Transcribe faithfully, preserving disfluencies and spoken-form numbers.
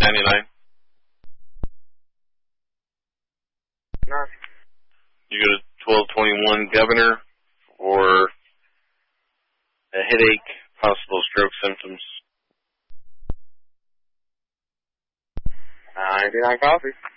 ninety-nine? No. You go to twelve twenty-one Governor for a headache, possible stroke symptoms. ninety-nine coffee.